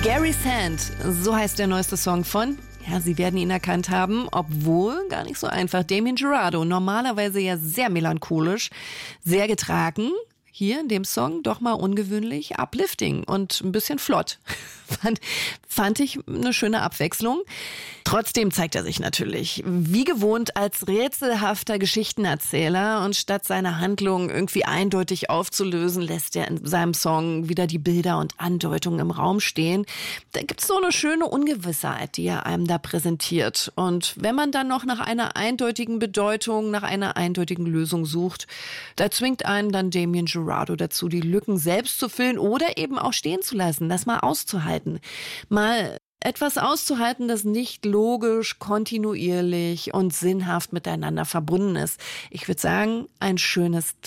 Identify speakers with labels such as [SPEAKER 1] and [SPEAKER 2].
[SPEAKER 1] Gary Sand, so heißt der neueste Song von, ja, Sie werden ihn erkannt haben, obwohl gar nicht so einfach. Damien Jurado, normalerweise ja sehr melancholisch, sehr getragen. Hier in dem Song doch mal ungewöhnlich uplifting und ein bisschen flott. Fand ich eine schöne Abwechslung. Trotzdem zeigt er sich natürlich wie gewohnt als rätselhafter Geschichtenerzähler und statt seine Handlung irgendwie eindeutig aufzulösen, lässt er in seinem Song wieder die Bilder und Andeutungen im Raum stehen. Da gibt's so eine schöne Ungewissheit, die er einem da präsentiert. Und wenn man dann noch nach einer eindeutigen Bedeutung, nach einer eindeutigen Lösung sucht, da zwingt einen dann Damien Jurado dazu, die Lücken selbst zu füllen oder eben auch stehen zu lassen, das mal auszuhalten. Mal etwas auszuhalten, das nicht logisch, kontinuierlich und sinnhaft miteinander verbunden ist. Ich würde sagen, ein schönes